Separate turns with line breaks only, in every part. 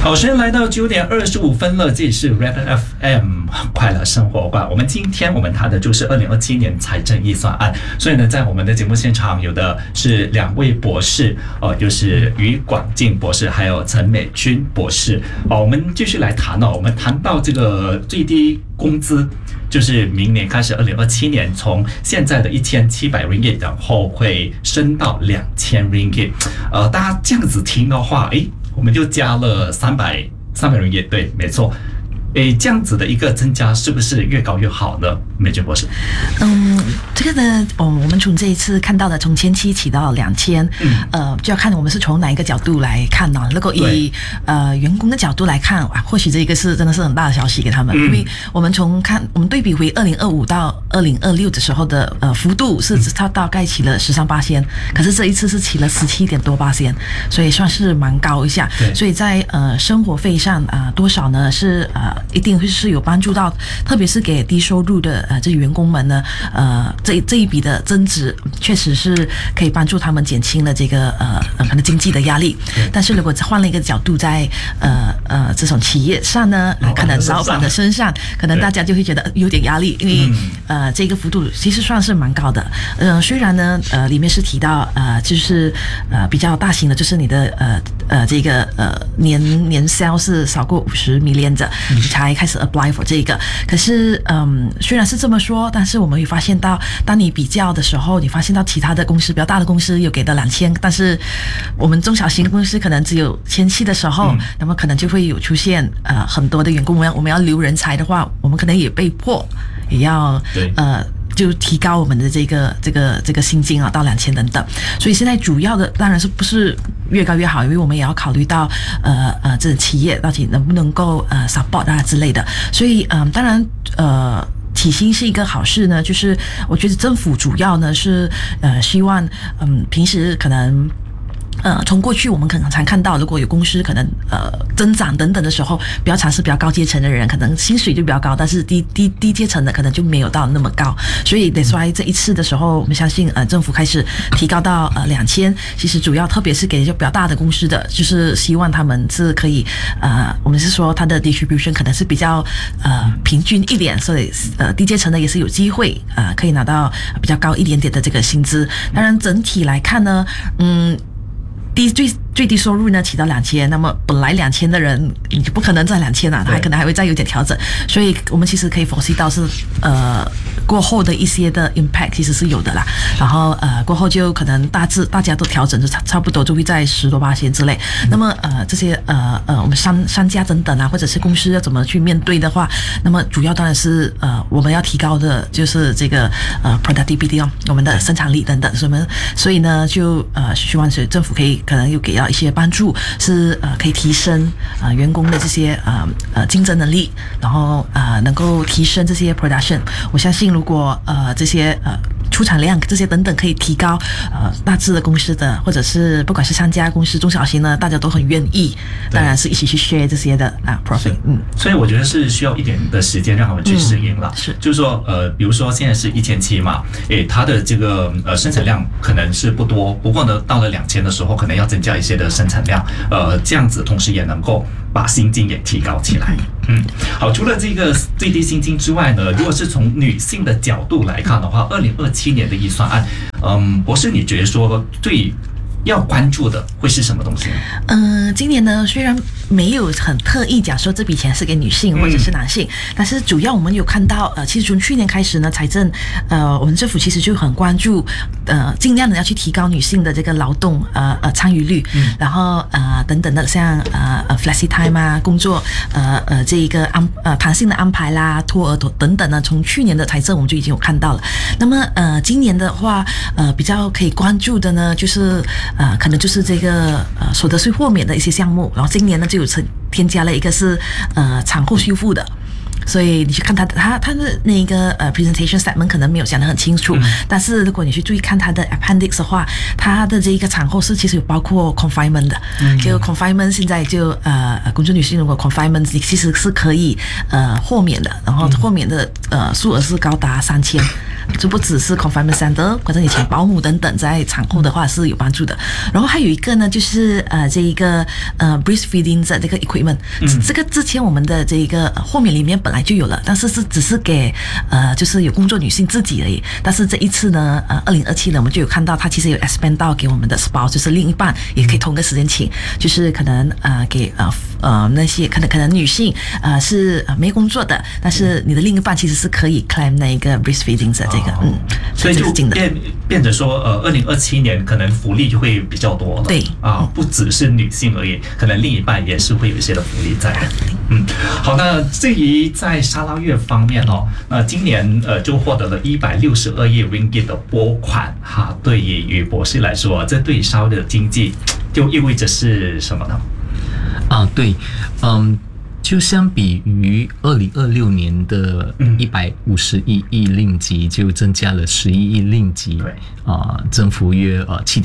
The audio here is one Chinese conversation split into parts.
好，时间来到9:25了，这里是 Red FM 快乐生活馆。我们今天谈的就是2027年财政预算案，所以呢，在我们的节目现场有的是2位博士，就是于广进博士还有陈美君博士。我们继续来谈我们谈到这个最低工资。就是明年开始，2027年从现在的1700 ringgit， 然后会升到2000 ringgit。大家这样子听的话，我们就加了300 ringgit， 对，没错。这样子的一个增加是不是越高越好呢？美君博士。
这个呢，我们从这一次看到的从1700起到2000，就要看我们是从哪一个角度来看呢？如果以员工的角度来看，或许这个是真的是很大的消息给他们，因为我们我们对比回2025到2026的时候的幅度是它大概起了13%，可是这一次是起了17%多，所以算是蛮高一下。所以在生活费上多少呢？是一定会是有帮助到，特别是给低收入的这些员工们呢，这一笔的增值确实是可以帮助他们减轻了这个可能经济的压力。但是如果换了一个角度，在这种企业上呢，可能老板的身上，可能大家就会觉得有点压力，因为这个幅度其实算是蛮高的。虽然呢里面是提到就是比较大型的，就是你的这个年销是少过50 million 的，你才开始 apply for 这个。可是虽然是这么说，但是我们会发现到，当你比较的时候，你发现到其他的公司，比较大的公司有给到2000，但是我们中小型的公司可能只有1700的时候，那么可能就会有出现很多的员工，我们要留人才的话，我们可能也被迫也要就提高我们的这个薪金到2000等等。所以现在主要的当然是不是越高越好，因为我们也要考虑到这个企业到底能不能够support 之类的。所以当然起薪是一个好事呢，就是我觉得政府主要呢是希望平时可能从过去我们可能常看到，如果有公司可能增长等等的时候，比较尝试比较高阶层的人，可能薪水就比较高，但是低阶层的可能就没有到那么高。所以that's why这一次的时候，我们相信政府开始提高到2000，其实主要特别是给一些比较大的公司的，就是希望他们是可以我们是说它的 distribution 可能是比较平均一点，所以低阶层的也是有机会可以拿到比较高一点点的这个薪资。当然整体来看呢，最低收入呢起到2000，那么本来2000的人你就不可能在2000他可能还会再有点调整，所以我们其实可以分析到是过后的一些的 impact 其实是有的啦。然后过后就可能大家都调整，就差不多就会在10多%之类。那么这些我们商家等等或者是公司要怎么去面对的话，那么主要当然是我们要提高的就是这个productivity 我们的生产力等等，所以呢就希望是政府可能又给到一些帮助，是可以提升员工的这些竞争能力，然后能够提升这些 production。我相信如果这些出产量这些等等可以提高，大致的公司的或者是不管是商家公司中小型呢，大家都很愿意，当然是一起去 share 这些的profit。
所以我觉得是需要一点的时间让他们去适应了。就是说比如说现在是1700嘛，它的这个生产量可能是不多，不过呢到了2000的时候可能要增加一些的生产量，这样子同时也能够把薪金也提高起来。好，除了这个最低薪金之外呢，如果是从女性的角度来看的话，2027年的预算案，博士你觉得说最要关注的会是什么东西呢？
今年呢虽然没有很特意讲说这笔钱是给女性或者是男性，但是主要我们有看到其实从去年开始呢，财政我们政府其实就很关注尽量的要去提高女性的这个劳动参与率，然后等等的像flexi time 工作这一个弹性的安排啦，托儿等等呢，从去年的财政我们就已经有看到了。那么今年的话比较可以关注的呢，就是可能就是这个所得税豁免的一些项目，然后今年呢就有添加了一个是产后修复的。所以你去看他的那个presentation statement 可能没有讲得很清楚，但是如果你去注意看他的 appendix 的话，他的这一个产后是其实有包括 confinement 的，就 confinement 现在就工作女性如果 confinement 其实是可以豁免的，然后豁免的数额是高达3000。 就不只是 confinement center 或者你请保姆等等，在产后的话是有帮助的。然后还有一个呢，就是这一个breastfeeding 的这个 equipment，这个之前我们的这个豁免里面本来就有了，但是只是给就是有工作女性自己而已。但是这一次呢，2027呢，我们就有看到它其实有 expand 到给我们的 spouse， 就是另一半也可以同个时间请，就是可能给那些可能女性是没工作的，但是你的另一半其实是可以 claim 那个 breastfeeding 的这个，
所以就变着说，2027年可能福利就会比较多了。
对
不只是女性而已，可能另一半也是会有一些的福利在的。好，那至于在沙捞越方面那今年就获得了162亿 ringgit 的拨款哈，对于于博士来说，这对沙捞越的经济就意味着是什么呢？
对，就相比于2026年的151亿令吉，就增加了11亿令吉，增幅约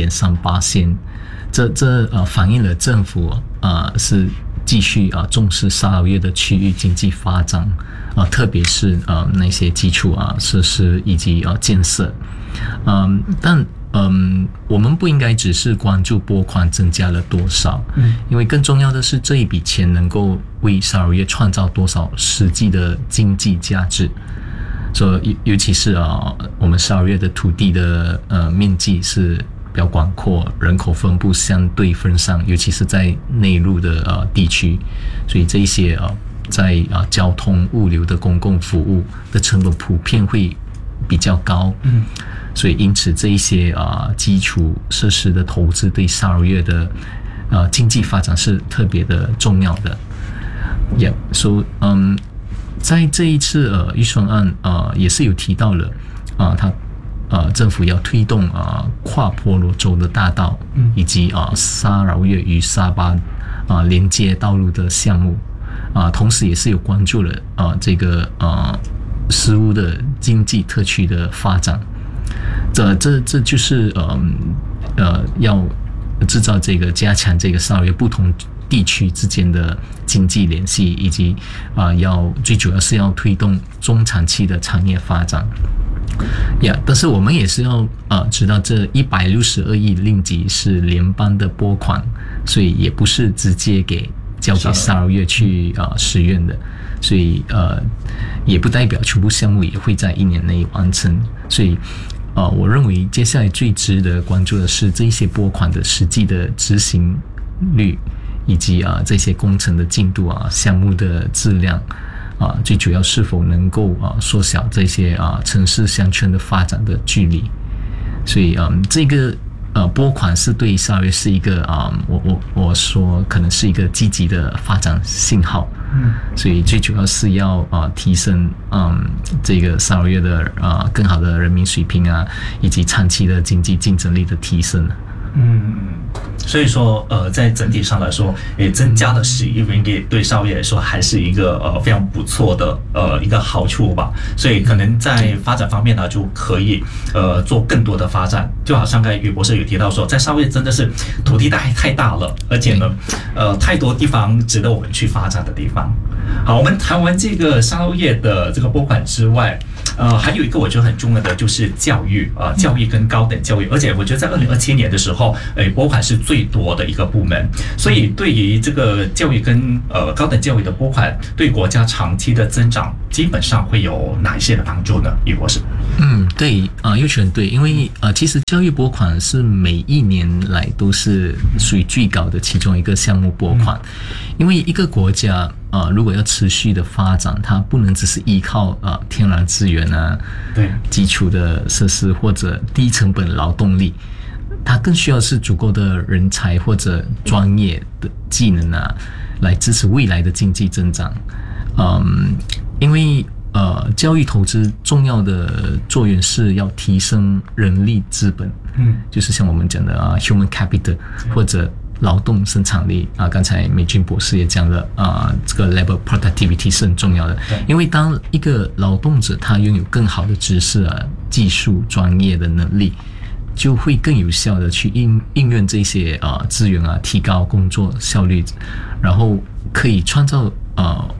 7.38%。这反映了政府是继续重视沙捞越的区域经济发展，特别是那些基础设施以及建设。但我们不应该只是关注拨款增加了多少，因为更重要的是这一笔钱能够为沙捞越创造多少实际的经济价值。所以尤其是我们沙捞越的土地的面积是比较广阔，人口分布相对分散，尤其是在内陆的地区，所以这一些在交通物流的公共服务的成本普遍会比较高。所以因此这一些基础设施的投资对沙捞越的经济发展是特别的重要的。So在这一次预算案也是有提到了它政府要推动跨婆罗洲的大道，以及沙捞越与沙巴连接道路的项目，同时也是有关注了这个食物的经济特区的发展。这就是要制造这个加强这个沙捞越不同地区之间的经济联系，以及最主要是要推动中长期的产业发展。但是我们也是要知道这162亿令吉是联邦的拨款，所以也不是直接交给沙捞越去使用的，所以也不代表全部项目也会在1年内完成。所以我认为接下来最值得关注的是这些拨款的实际的执行率，以及这些工程的进度项目的质量，最主要是否能够缩小这些城市乡村的发展的距离。所以这个拨款是对沙捞越是一个我说可能是一个积极的发展信号。所以最主要是要提升这个沙捞越的更好的人民水平以及长期的经济竞争力的提升。
所以说在整体上来说，也增加了11亿 ringgit， 对沙捞越来说还是一个非常不错的一个好处吧。所以可能在发展方面呢，就可以做更多的发展。就好像刚才于博士有提到说，在沙捞越真的是土地太大了，而且呢太多地方值得我们去发展的地方。好，我们谈完这个沙捞越的这个拨款之外，还有一个我觉得很重要的就是教育教育跟高等教育，而且我觉得在2027年的时候，拨款是最多的一个部门，所以对于这个教育跟高等教育的拨款，对国家长期的增长基本上会有哪一些的帮助呢？于博士？
对又全对，因为其实教育拨款是每一年来都是属于最高的其中一个项目拨款，因为一个国家如果要持续的发展，它不能只是依靠天然资源
对
基础的设施或者低成本劳动力，它更需要是足够的人才或者专业的技能来支持未来的经济增长。因为教育投资重要的作用是要提升人力资本，就是像我们讲的human capital 或者劳动生产力刚才美君博士也讲了这个 labor productivity 是很重要的，因为当一个劳动者他拥有更好的知识技术专业的能力，就会更有效的去应用这些资源提高工作效率，然后可以创造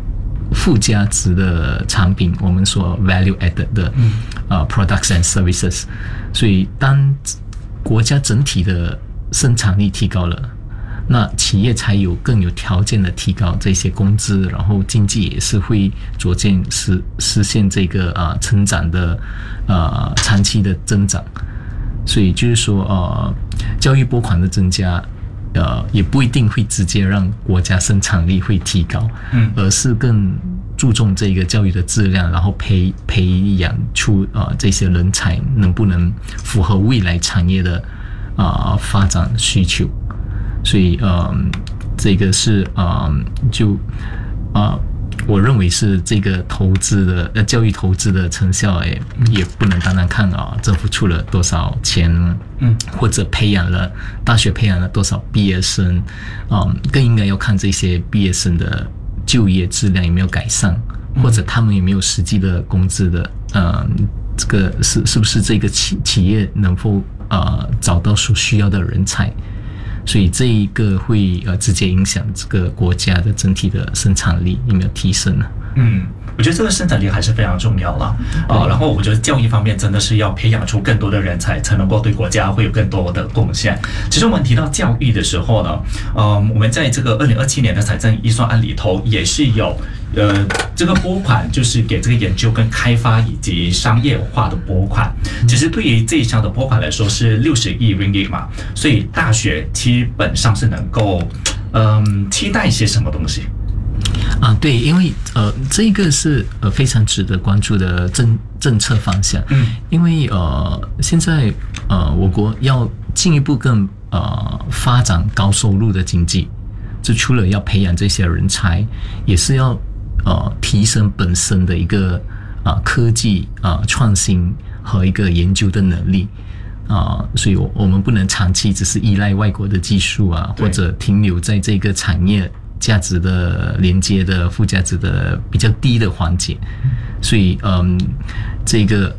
附加值的产品，我们说 value added 的products and services。所以当国家整体的生产力提高了，那企业才更有条件的提高这些工资，然后经济也是会逐渐实现这个成长的长期的增长。所以就是说教育拨款的增加也不一定会直接让国家生产力会提高，而是更注重这个教育的质量，然后培养出这些人才能不能符合未来产业的发展需求。所以这个是我认为是这个投资的教育投资的成效，也不能单单看政府出了多少钱，或者大学培养了多少毕业生，更应该要看这些毕业生的就业质量有没有改善，或者他们有没有实际的工资的，这个是不是这个企业能否找到所需要的人才。所以这一个会直接影响这个国家的整体的生产力有没有提升呢？
我觉得这个生产力还是非常重要了然后我觉得教育方面真的是要培养出更多的人才，才能够对国家会有更多的贡献。其实我们提到教育的时候呢，我们在这个2027年的财政预算案里头也是有这个拨款，就是给这个研究跟开发以及商业化的拨款。其实对于这一项的拨款来说是60亿 ringgit 嘛，所以大学基本上是能够期待一些什么东西？
对，因为这个是非常值得关注的政策方向。因为现在我国要进一步更发展高收入的经济，就除了要培养这些人才，也是要提升本身的一个科技创新和一个研究的能力。所以我们不能长期只是依赖外国的技术或者停留在这个产业价值的连接的附加值的比较低的环节。所以这个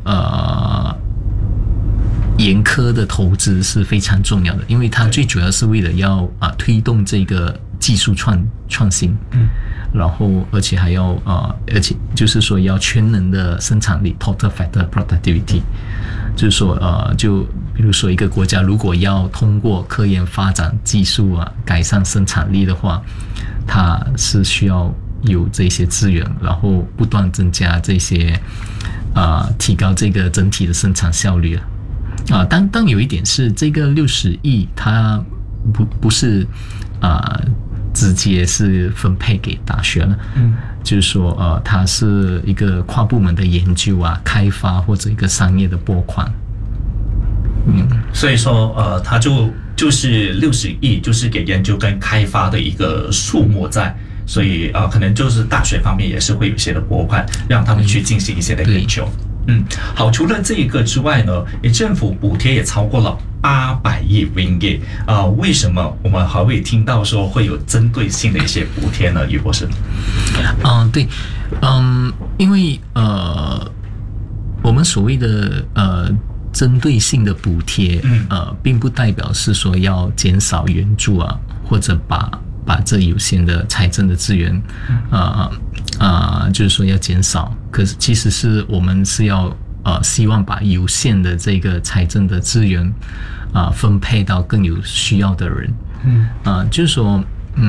研科的投资是非常重要的，因为它最主要是为了要推动这个技术创新，然后而且还要而且就是说要全能的生产力 total factor productivity， 就是说就比如说一个国家如果要通过科研发展技术改善生产力的话，它是需要有这些资源，然后不断增加这些提高这个整体的生产效率当有一点是这个60亿它不是直接是分配给大学了，就是说它是一个跨部门的研究开发或者一个商业的拨款。
所以说它就是60亿，就是给研究跟开发的一个数目在，所以可能就是大学方面也是会有一些的拨款，让他们去进行一些的研究。好，除了这个之外呢，政府补贴也超过了800亿 ringgit 为什么我们还会听到说会有针对性的一些补贴呢？余博士？
对，因为我们所谓的针对性的补贴，并不代表是说要减少援助或者把这有限的财政的资源，就是说要减少。可是其实是我们是要希望把有限的这个财政的资源分配到更有需要的人。就是说，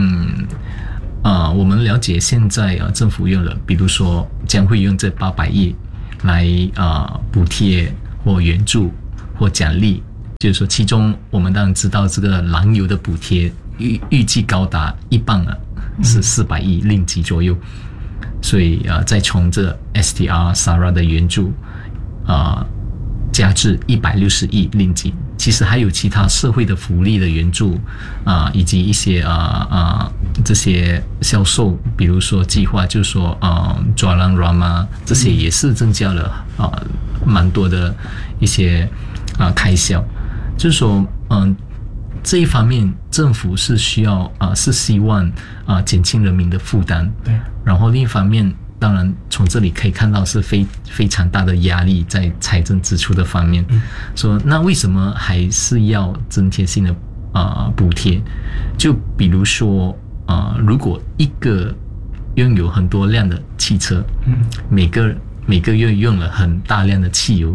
我们了解现在政府用了，比如说将会用这800亿来补贴或援助或奖励，就是说其中我们当然知道这个燃油的补贴预计高达一半是400亿令吉左右，所以再从这 STR SARA 的援助加至160亿令吉。其实还有其他社会的福利的援助以及一些这些销售，比如说计划，就是说Jualan Rama 这些也是增加了蛮多的一些开销。就是说这一方面政府是需要是希望减轻人民的负担，对。然后另一方面，当然从这里可以看到是非常大的压力在财政支出的方面。说那为什么还是要增贴性的补贴？就比如说如果一个拥有很多辆的汽车，每个月用了很大量的汽油，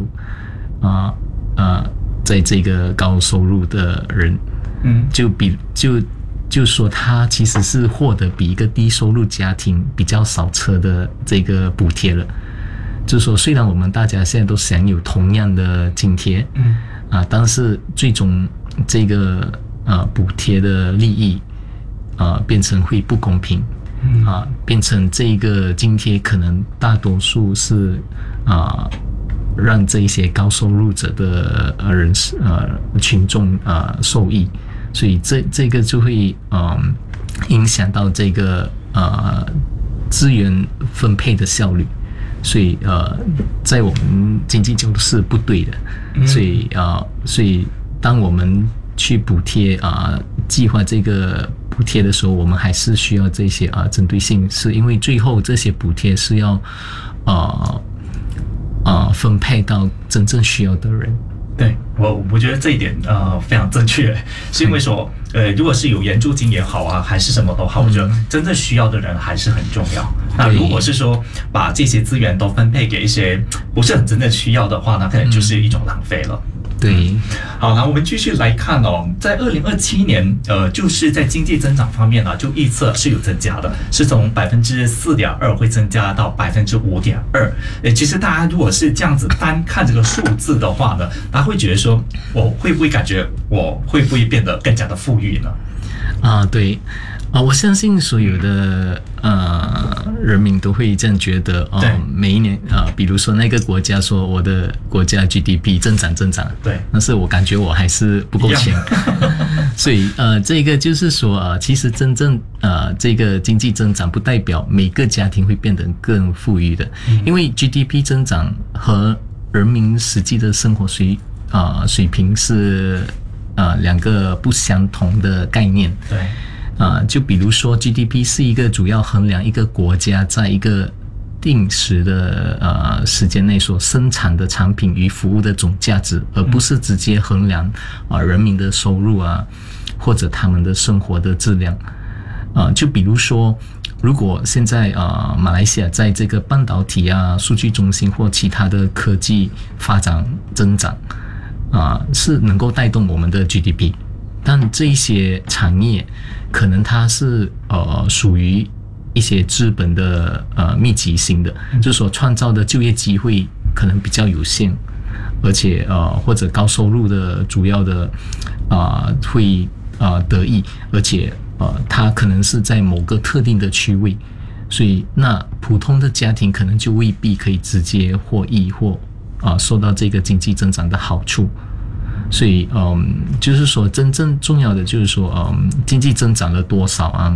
在这个高收入的人，就说他其实是获得比一个低收入家庭比较少车的这个补贴了。就是说，虽然我们大家现在都享有同样的津贴，但是最终这个补贴的利益变成会不公平，变成这个津贴可能大多数是让这一些高收入者的群众受益，所以这个就会影响到这个资源分配的效率。所以在我们经济角度是不对的，所以当我们去补贴计划这个补贴的时候，我们还是需要这些针对性，是因为最后这些补贴是要分配到真正需要的人。
对，我觉得这一点非常正确，是因为说如果是有援助金也好啊，还是什么都好，我觉得真正需要的人还是很重要。那如果是说把这些资源都分配给一些不是很真正需要的话，那可能就是一种浪费了。
对，
好，那我们继续来看哦，在2027年，就是在经济增长方面呢，就预测是有增加的，是从4.2%会增加到5.2%。其实大家如果是这样子单看这个数字的话呢，大家会觉得说，我会不会感觉我会不会变得更加的富裕呢？
对。我相信所有的人民都会这样觉得每一年比如说那个国家说我的国家 GDP 增长，
对，
但是我感觉我还是不够钱，所以这个就是说其实真正这个经济增长不代表每个家庭会变得更富裕的，因为 GDP 增长和人民实际的生活水平是两个不相同的概念。
对。
就比如说 GDP 是一个主要衡量一个国家在一个定时的时间内所生产的产品与服务的总价值，而不是直接衡量人民的收入或者他们的生活的质量。就比如说，如果现在马来西亚在这个半导体数据中心或其他的科技发展增长是能够带动我们的 GDP。但这一些产业可能它是属于一些资本的密集型的，就是说创造的就业机会可能比较有限，而且或者高收入的主要的会得益，而且它可能是在某个特定的区位，所以那普通的家庭可能就未必可以直接获益或受到这个经济增长的好处。所以就是说真正重要的就是说经济增长了多少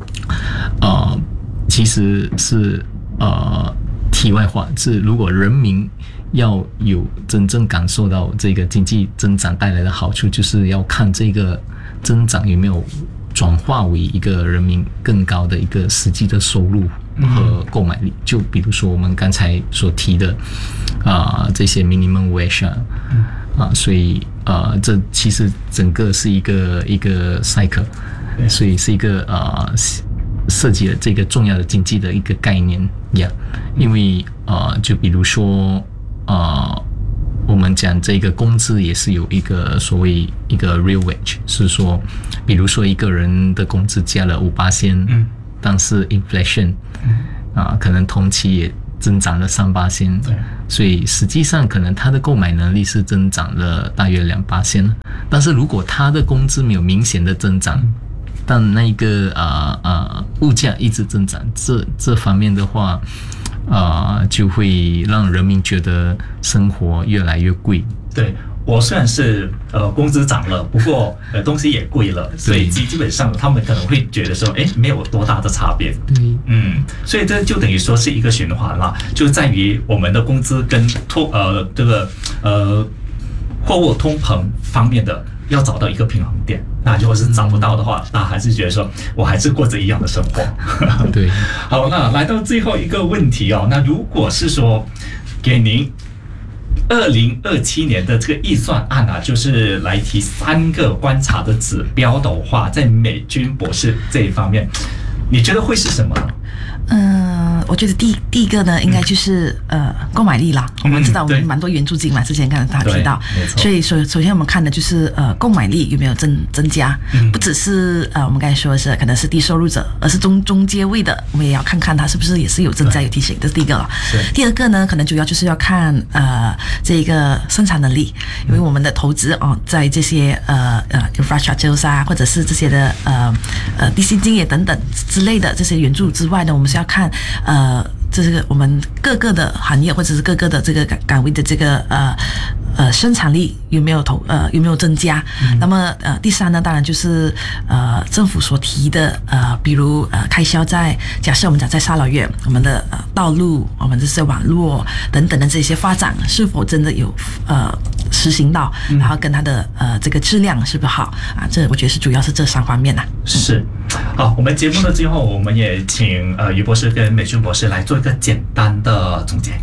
其实是题外话，是如果人民要有真正感受到这个经济增长带来的好处，就是要看这个增长有没有转化为一个人民更高的一个实际的收入和购买力。就比如说我们刚才所提的这些 minimum wage 所以这其实整个是一个 cycle， 所以是一个涉及了这个重要的经济的一个概念呀。因为就比如说我们讲这个工资也是有一个所谓一个 real wage， 是说比如说一个人的工资加了5%，但是 inflation 可能同期也增长了3%，所以实际上可能他的购买能力是增长了大约2%，但是如果他的工资没有明显的增长，但那个物价一直增长，这方面的话就会让人民觉得生活越来越贵。
对，我虽然是工资涨了，不过东西也贵了，所以基本上他们可能会觉得说，没有多大的差别。所以这就等于说是一个循环啦，就在于我们的工资跟这个货物通膨方面的要找到一个平衡点。那如果是找不到的话，那还是觉得说我还是过着一样的生活。
对，
好，那来到最后一个问题那如果是说给您2027年的这个预算案就是来提3个观察的指标的话，在美君博士这一方面， 你觉得会是什么呢？
我觉得第一个呢，应该就是购买力啦。我们知道我们蛮多援助金嘛，之前刚才他提到，所以首先我们看的就是购买力有没有增加，不只是我们刚才说的是可能是低收入者，而是中阶位的，我们也要看看它是不是也是有增加有提醒，这是第一个了。第二个呢，可能主要就是要看这个生产能力，因为我们的投资在这些infrastructure 啊，或者是这些的地心经业等等之类的这些援助之外呢，我们是要看这是我们各个的行业或者是各个的这个岗位的这个生产力有没有增加？那么第三呢，当然就是政府所提的比如开销假设我们讲在沙劳越，我们的道路、我们这些网络等等的这些发展是否真的有实行到，然后跟它的这个质量是不是好啊？这我觉得主要是这3方面呐。
是，好，我们节目的最后，我们也请于博士跟美君博士来做一个简单的总结。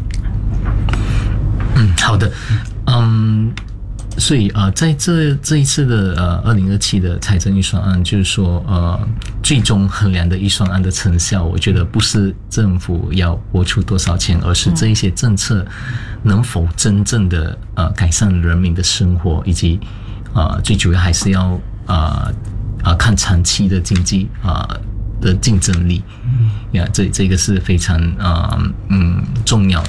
好的，所以在这一次的2027的财政预算案，就是说最终衡量的预算案的成效，我觉得不是政府要拨出多少钱，而是这一些政策能否真正的改善人民的生活，以及最主要还是要看长期的经济的竞争力，这个是非常重要的。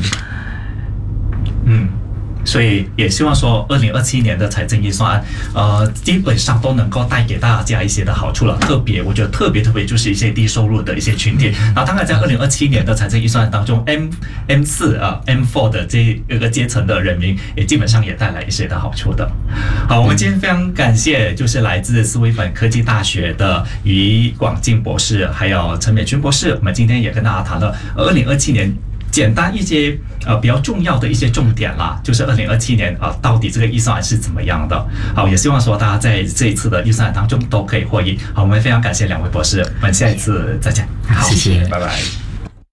所以也希望说2027年的财政预算案基本上都能够带给大家一些的好处了，我觉得特别就是一些低收入的一些群体，然后当然在2027年的财政预算案当中，M4 M4 的这个阶层的人民也基本上也带来一些的好处的。好，我们今天非常感谢就是来自斯威本科技大学的于广进博士还有陈美君博士，我们今天也跟大家谈了2027年简单一些比较重要的一些重点啦，就是2027年到底这个预算案是怎么样的。好，也希望说大家在这一次的预算案当中都可以获益。好，我们非常感谢2位博士，我们下一次再见。
好，谢谢，
拜拜。